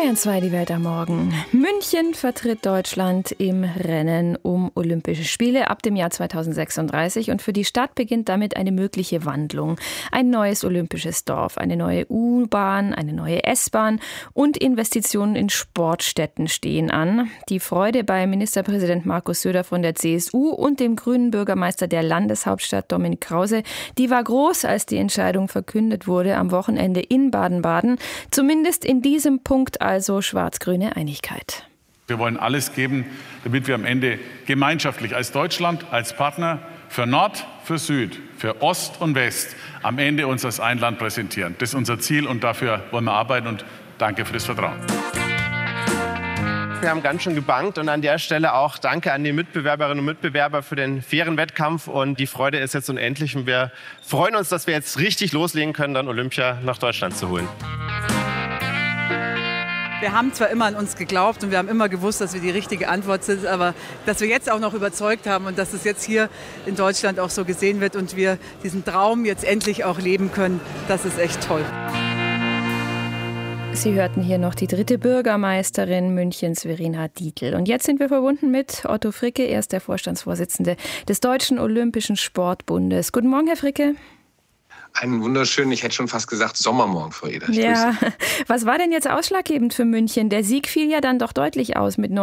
Bayern 2, die Welt am Morgen. München vertritt Deutschland im Rennen um Olympische Spiele ab dem Jahr 2036 und für die Stadt beginnt damit eine mögliche Wandlung. Ein neues olympisches Dorf, eine neue U-Bahn, eine neue S-Bahn und Investitionen in Sportstätten stehen an. Die Freude bei Ministerpräsident Markus Söder von der CSU und dem grünen Bürgermeister der Landeshauptstadt Dominik Krause, die war groß, als die Entscheidung verkündet wurde am Wochenende in Baden-Baden. Zumindest in diesem Punkt also schwarz-grüne Einigkeit. Wir wollen alles geben, damit wir am Ende gemeinschaftlich als Deutschland, als Partner für Nord, für Süd, für Ost und West am Ende uns als ein Land präsentieren. Das ist unser Ziel und dafür wollen wir arbeiten und danke für das Vertrauen. Wir haben ganz schön gebankt und an der Stelle auch danke an die Mitbewerberinnen und Mitbewerber für den fairen Wettkampf und die Freude ist jetzt unendlich und wir freuen uns, dass wir jetzt richtig loslegen können, dann Olympia nach Deutschland zu holen. Wir haben zwar immer an uns geglaubt und wir haben immer gewusst, dass wir die richtige Antwort sind, aber dass wir jetzt auch noch überzeugt haben und dass es jetzt hier in Deutschland auch so gesehen wird und wir diesen Traum jetzt endlich auch leben können, das ist echt toll. Sie hörten hier noch die dritte Bürgermeisterin Münchens, Verena Dietl. Und jetzt sind wir verbunden mit Otto Fricke, er ist der Vorstandsvorsitzende des Deutschen Olympischen Sportbundes. Guten Morgen, Herr Fricke. Einen wunderschönen, ich hätte schon fast gesagt, Sommermorgen, Frau Eder. Ja, was war denn jetzt ausschlaggebend für München? Der Sieg fiel ja dann doch deutlich aus mit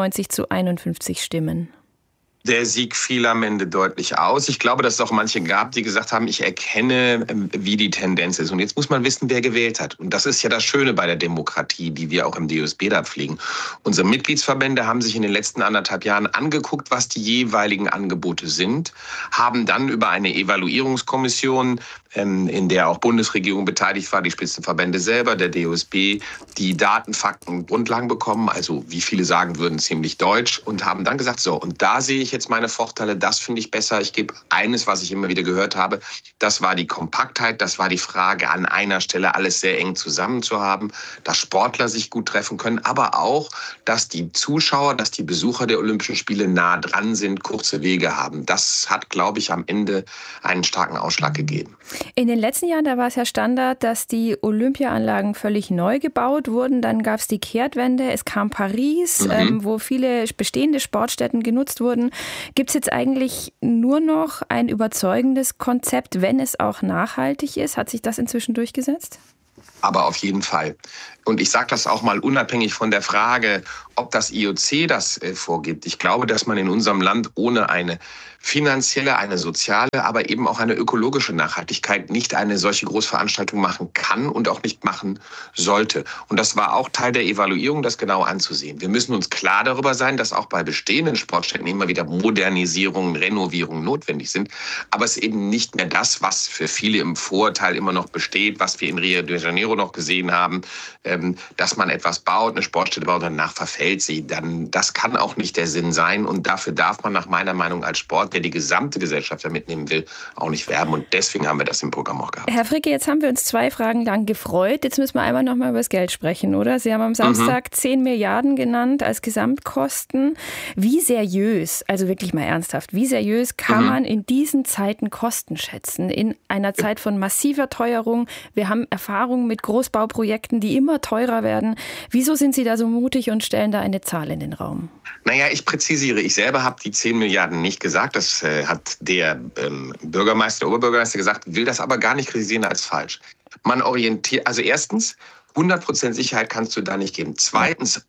90-51 Stimmen. Der Sieg fiel am Ende deutlich aus. Ich glaube, dass es auch manche gab, die gesagt haben, ich erkenne, wie die Tendenz ist. Und jetzt muss man wissen, wer gewählt hat. Und das ist ja das Schöne bei der Demokratie, die wir auch im DOSB da pflegen. Unsere Mitgliedsverbände haben sich in den letzten 1,5 Jahren angeguckt, was die jeweiligen Angebote sind, haben dann über eine Evaluierungskommission, in der auch Bundesregierung beteiligt war, die Spitzenverbände selber, der DOSB, die Daten, Fakten, Grundlagen bekommen, also wie viele sagen würden, ziemlich deutsch, und haben dann gesagt, so, und da sehe ich jetzt meine Vorteile, das finde ich besser. Ich gebe eines, was ich immer wieder gehört habe, das war die Kompaktheit, das war die Frage, an einer Stelle alles sehr eng zusammen zu haben, dass Sportler sich gut treffen können, aber auch, dass die Zuschauer, dass die Besucher der Olympischen Spiele nah dran sind, kurze Wege haben. Das hat, glaube ich, am Ende einen starken Ausschlag gegeben. In den letzten Jahren, da war es ja Standard, dass die Olympiaanlagen völlig neu gebaut wurden. Dann gab es die Kehrtwende, es kam Paris, wo viele bestehende Sportstätten genutzt wurden. Gibt es jetzt eigentlich nur noch ein überzeugendes Konzept, wenn es auch nachhaltig ist? Hat sich das inzwischen durchgesetzt? Aber auf jeden Fall. Und ich sage das auch mal unabhängig von der Frage, ob das IOC das vorgibt. Ich glaube, dass man in unserem Land ohne eine finanzielle, eine soziale, aber eben auch eine ökologische Nachhaltigkeit nicht eine solche Großveranstaltung machen kann und auch nicht machen sollte. Und das war auch Teil der Evaluierung, das genau anzusehen. Wir müssen uns klar darüber sein, dass auch bei bestehenden Sportstätten immer wieder Modernisierungen, Renovierungen notwendig sind. Aber es ist eben nicht mehr das, was für viele im Vorurteil immer noch besteht, was wir in Rio de Janeiro noch gesehen haben, dass man etwas baut, eine Sportstätte baut und danach verfällt sie. Dann, das kann auch nicht der Sinn sein. Und dafür darf man nach meiner Meinung als Sport, der die gesamte Gesellschaft da mitnehmen will, auch nicht werben. Und deswegen haben wir das im Programm auch gehabt. Herr Fricke, jetzt haben wir uns 2 Fragen lang gefreut. Jetzt müssen wir einmal noch mal über das Geld sprechen, oder? Sie haben am Samstag 10 Milliarden genannt als Gesamtkosten. Wie seriös, also wirklich mal ernsthaft, wie seriös kann man in diesen Zeiten Kosten schätzen? In einer Zeit von massiver Teuerung. Wir haben Erfahrungen mit Großbauprojekten, die immer teurer werden. Wieso sind Sie da so mutig und stellen da eine Zahl in den Raum? Naja, ich präzisiere. Ich selber habe die 10 Milliarden nicht gesagt. Das hat der Bürgermeister, der Oberbürgermeister gesagt, will das aber gar nicht kritisieren als falsch. Man orientiert, also erstens, 100% Sicherheit kannst du da nicht geben. Zweitens,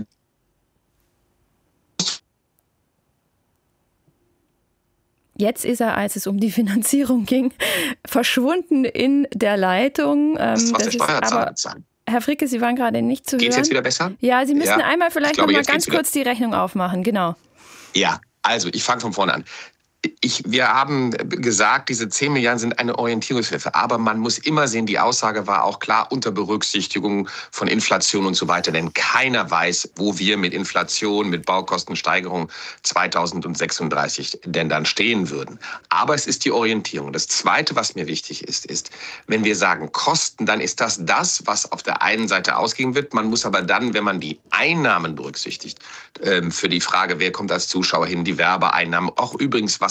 jetzt ist er, als es um die Finanzierung ging, verschwunden in der Leitung. Das was der Steuerzahler zahlen. Herr Fricke, Sie waren gerade nicht zu hören. Geht's jetzt wieder besser? Ja, Sie müssen einmal vielleicht noch mal ganz kurz die Rechnung aufmachen. Genau. Ja, also ich fange von vorne an. Wir haben gesagt, diese 10 Milliarden sind eine Orientierungshilfe. Aber man muss immer sehen, die Aussage war auch klar unter Berücksichtigung von Inflation und so weiter. Denn keiner weiß, wo wir mit Inflation, mit Baukostensteigerung 2036 denn dann stehen würden. Aber es ist die Orientierung. Das Zweite, was mir wichtig ist, wenn wir sagen Kosten, dann ist das, was auf der einen Seite ausgehen wird. Man muss aber dann, wenn man die Einnahmen berücksichtigt, für die Frage, wer kommt als Zuschauer hin, die Werbeeinnahmen, auch übrigens, was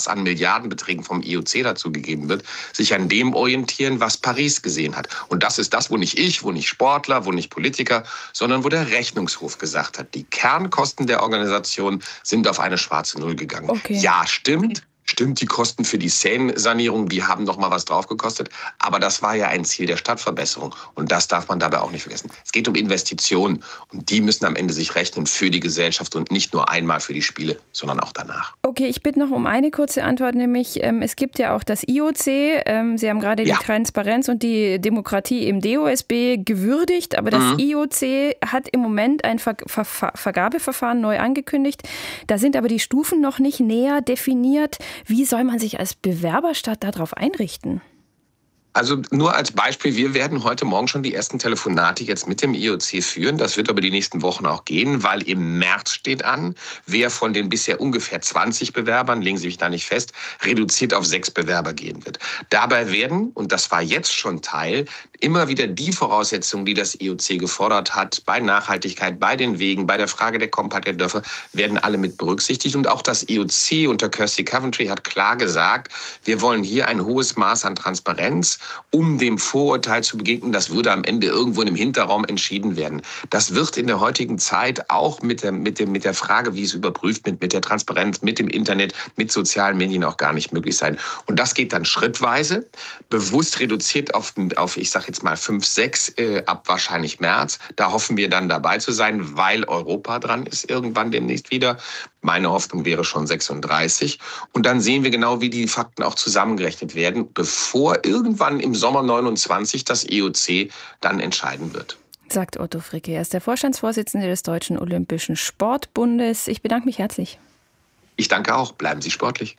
was an Milliardenbeträgen vom IOC dazu gegeben wird, sich an dem orientieren, was Paris gesehen hat. Und das ist das, wo nicht ich, wo nicht Sportler, wo nicht Politiker, sondern wo der Rechnungshof gesagt hat, die Kernkosten der Organisation sind auf eine schwarze Null gegangen. Okay. Ja, stimmt. Stimmt, die Kosten für die Seine-Sanierung, die haben noch mal was drauf gekostet. Aber das war ja ein Ziel der Stadtverbesserung. Und das darf man dabei auch nicht vergessen. Es geht um Investitionen. Und die müssen am Ende sich rechnen für die Gesellschaft und nicht nur einmal für die Spiele, sondern auch danach. Okay, ich bitte noch um eine kurze Antwort, nämlich es gibt ja auch das IOC. Sie haben gerade die Transparenz und die Demokratie im DOSB gewürdigt. Aber das IOC hat im Moment ein Vergabeverfahren neu angekündigt. Da sind aber die Stufen noch nicht näher definiert. Wie soll man sich als Bewerberstadt darauf einrichten? Also nur als Beispiel, wir werden heute Morgen schon die ersten Telefonate jetzt mit dem IOC führen. Das wird aber die nächsten Wochen auch gehen, weil im März steht an, wer von den bisher ungefähr 20 Bewerbern, legen Sie mich da nicht fest, reduziert auf 6 Bewerber gehen wird. Dabei werden, und das war jetzt schon Teil, immer wieder die Voraussetzungen, die das IOC gefordert hat, bei Nachhaltigkeit, bei den Wegen, bei der Frage der Kompaktheit der Dörfer, werden alle mit berücksichtigt. Und auch das IOC unter Kirsty Coventry hat klar gesagt, wir wollen hier ein hohes Maß an Transparenz, um dem Vorurteil zu begegnen, das würde am Ende irgendwo in einem Hinterraum entschieden werden. Das wird in der heutigen Zeit auch mit der Frage, wie es überprüft wird, mit der Transparenz, mit dem Internet, mit sozialen Medien auch gar nicht möglich sein. Und das geht dann schrittweise, bewusst reduziert auf ich sage jetzt mal 5, 6 ab wahrscheinlich März. Da hoffen wir dann dabei zu sein, weil Europa dran ist irgendwann demnächst wieder. Meine Hoffnung wäre schon 36. Und dann sehen wir genau, wie die Fakten auch zusammengerechnet werden, bevor irgendwann im Sommer 29 das IOC dann entscheiden wird. Sagt Otto Fricke. Er ist der Vorstandsvorsitzende des Deutschen Olympischen Sportbundes. Ich bedanke mich herzlich. Ich danke auch. Bleiben Sie sportlich.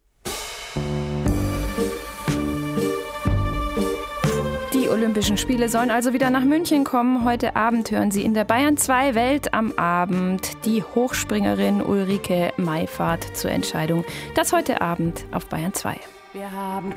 Die Olympischen Spiele sollen also wieder nach München kommen. Heute Abend hören Sie in der Bayern 2 Welt am Abend die Hochspringerin Ulrike Maifahrt zur Entscheidung. Das heute Abend auf Bayern 2. Wir haben